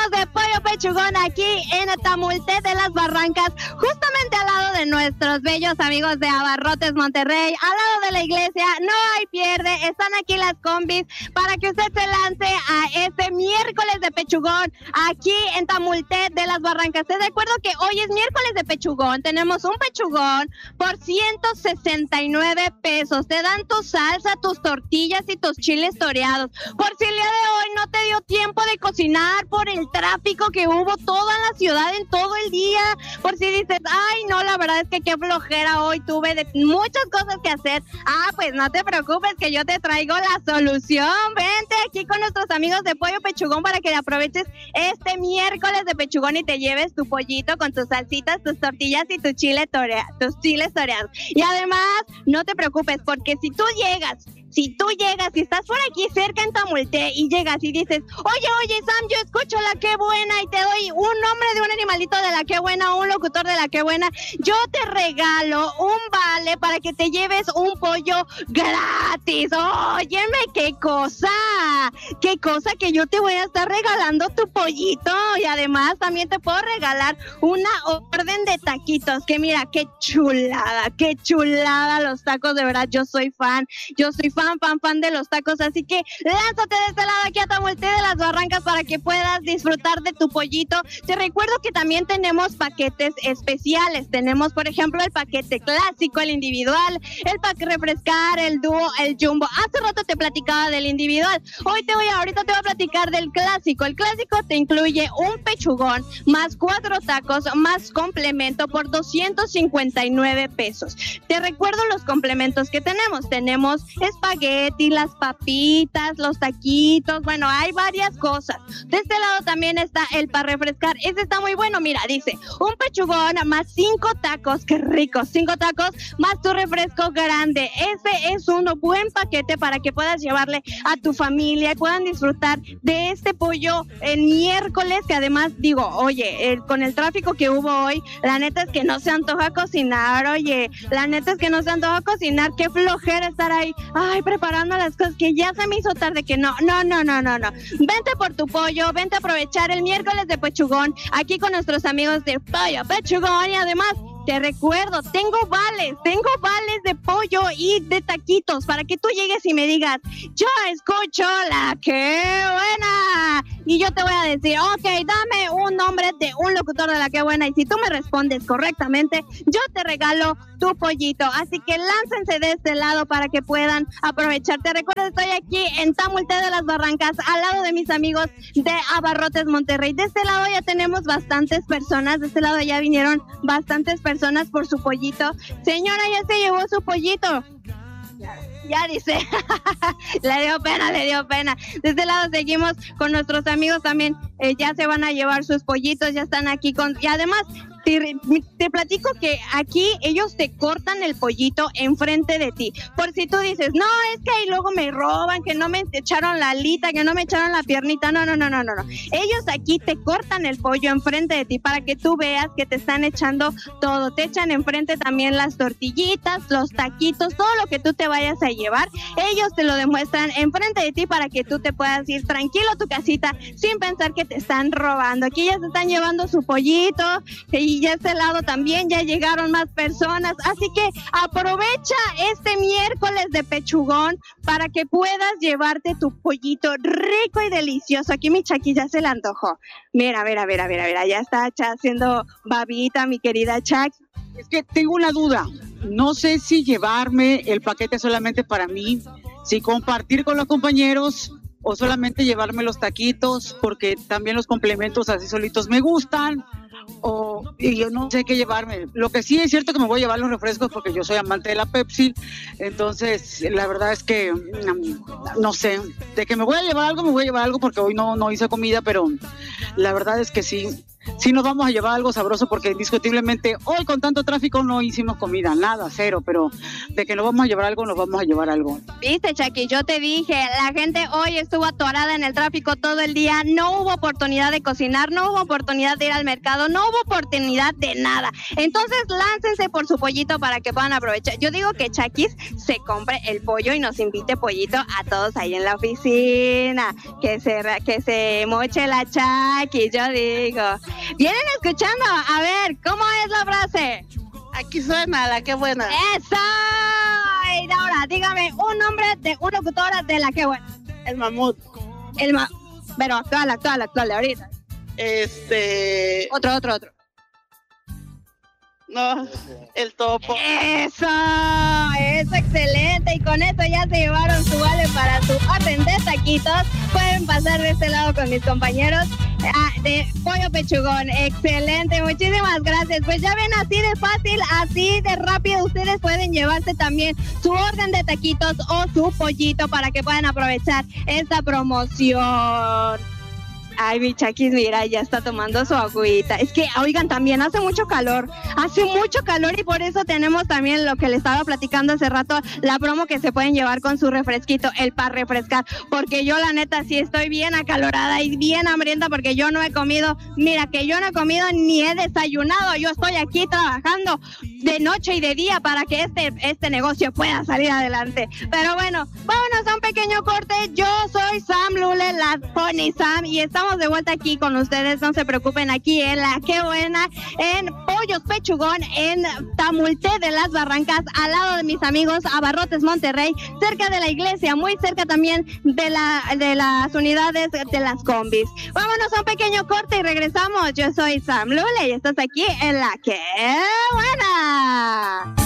amigos de Pollo Pechugón aquí en Tamulté de las Barrancas, justamente al lado de nuestros bellos amigos de Abarrotes Monterrey, al lado de la iglesia. No hay pierde, están aquí las combis para que usted se lance a este miércoles de Pechugón aquí en Tamulté de las Barrancas. Te recuerdo que hoy es miércoles de Pechugón, tenemos un pechugón por 169 pesos. Te dan tu salsa, tus tortillas y tus chiles toreados. Por si el día de hoy no te dio tiempo de cocinar por el tráfico que hubo toda la ciudad en todo el día, por si dices, ay no, la verdad es que qué flojera hoy, tuve de muchas cosas que hacer. Pues no te preocupes que yo te traigo la solución. Vente aquí con nuestros amigos de Pollo Pechugón para que aproveches este miércoles de Pechugón y te lleves tu pollito con tus salsitas, tus tortillas y tus chiles toreados. Y además, no te preocupes porque si tú llegas, si estás por aquí cerca en Tamulté y llegas y dices, oye Sam, yo escucho La Qué Buena y te doy un nombre de un animalito de La Qué Buena, un locutor de La Qué Buena, yo te regalo un vale para que te lleves un pollo gratis. Óyeme, qué cosa que yo te voy a estar regalando tu pollito, y además también te puedo regalar una orden de taquitos, que mira, qué chulada los tacos, de verdad, yo soy fan de los tacos, así que lánzate de este lado aquí a Tamulté de las Barrancas para que puedas disfrutar de tu pollito. Te recuerdo que también tenemos paquetes especiales, tenemos por ejemplo el paquete clásico, el individual, el pack refrescar, el dúo, el jumbo. Hace rato te platicaba del individual, ahorita te voy a platicar del clásico. El clásico te incluye un pechugón más 4 tacos más complemento por 259 pesos. Te recuerdo los complementos que tenemos espagueti, las papitas, los taquitos, bueno, hay varias cosas. De este lado también está el para refrescar, ese está muy bueno, mira, dice, un pechugón más 5 tacos, qué rico, 5 tacos más tu refresco grande. Ese es un buen paquete para que puedas llevarle a tu familia y puedan disfrutar de este pollo el miércoles, que además digo, con el tráfico que hubo hoy, la neta es que no se antoja cocinar, qué flojera estar ahí, preparando las cosas, que ya se me hizo tarde, que no. Vente por tu pollo, vente a aprovechar el miércoles de Pechugón, aquí con nuestros amigos de Pollo Pechugón, y además, te recuerdo, tengo vales de pollo y de taquitos para que tú llegues y me digas, yo escucho La Qué Buena. Y yo te voy a decir, dame un nombre de un locutor de La Qué Buena. Y si tú me respondes correctamente, yo te regalo tu pollito. Así que láncense de este lado para que puedan aprovechar. Te recuerdo, estoy aquí en Tamulté de las Barrancas, al lado de mis amigos de Abarrotes Monterrey. De este lado ya tenemos bastantes personas, de este lado ya vinieron bastantes personas por su pollito. Señora, ya se llevó su pollito. Ya dice, le dio pena. De este lado seguimos con nuestros amigos también, ya se van a llevar sus pollitos, ya están aquí y además te platico que aquí ellos te cortan el pollito enfrente de ti, por si tú dices, no, es que ahí luego me roban, que no me echaron la alita, que no me echaron la piernita, no, ellos aquí te cortan el pollo enfrente de ti para que tú veas que te están echando todo, te echan enfrente también las tortillitas, los taquitos, todo lo que tú te vayas a llevar, ellos te lo demuestran enfrente de ti para que tú te puedas ir tranquilo a tu casita sin pensar que te están robando. Aquí ya se están llevando su pollito, y ya este lado también ya llegaron más personas, así que aprovecha este miércoles de Pechugón para que puedas llevarte tu pollito rico y delicioso. Aquí mi Chaki ya se le antojó. Mira, ya está haciendo babita mi querida Chaki. Es que tengo una duda, no sé si llevarme el paquete solamente para mí, si compartir con los compañeros o solamente llevarme los taquitos, porque también los complementos así solitos me gustan. Y yo no sé qué llevarme. Lo que sí es cierto que me voy a llevar los refrescos porque yo soy amante de la Pepsi, entonces la verdad es que no sé, de que me voy a llevar algo porque hoy no hice comida, pero la verdad es que sí, sí nos vamos a llevar algo sabroso porque indiscutiblemente hoy con tanto tráfico no hicimos comida, nada, cero, pero de que nos vamos a llevar algo, nos vamos a llevar algo. Viste, Chucky, yo te dije, la gente hoy estuvo atorada en el tráfico todo el día, no hubo oportunidad de cocinar, no hubo oportunidad de ir al mercado, no hubo oportunidad de nada. Entonces láncense por su pollito para que puedan aprovechar. Yo digo que Chucky se compre el pollo y nos invite pollito a todos ahí en la oficina, que se moche la Chucky, yo digo. ¿Vienen escuchando? A ver, ¿cómo es la frase? Aquí suena la que buena. ¡Eso! Y ahora, dígame un nombre de una locutora de la que buena. El mamut. Pero actual, ahorita. Otro. No, el topo. ¡Eso! ¡Eso, excelente! Y con eso ya se llevaron su vale para su orden de taquitos. Pueden pasar de este lado con mis compañeros de Pollo Pechugón. ¡Excelente! Muchísimas gracias. Pues ya ven, así de fácil, así de rápido, ustedes pueden llevarse también su orden de taquitos o su pollito para que puedan aprovechar esta promoción. Ay, mi Chucky, mira, ya está tomando su agüita. Es que, oigan, también hace mucho calor y por eso tenemos también lo que le estaba platicando hace rato, la promo que se pueden llevar con su refresquito, el para refrescar, porque yo la neta sí estoy bien acalorada y bien hambrienta porque yo no he comido, mira que yo no he comido ni he desayunado, yo estoy aquí trabajando de noche y de día para que este negocio pueda salir adelante. Pero bueno, vámonos a un pequeño corte. Yo soy Sam Lule, la Pony Sam, y estamos de vuelta aquí con ustedes, no se preocupen, aquí en La Qué Buena, en Pollos Pechugón, en Tamulte de las Barrancas, al lado de mis amigos Abarrotes Monterrey, cerca de la iglesia, muy cerca también de las unidades de las combis. Vámonos a un pequeño corte y regresamos. Yo soy Sam Lule y estás aquí en La Qué Buena.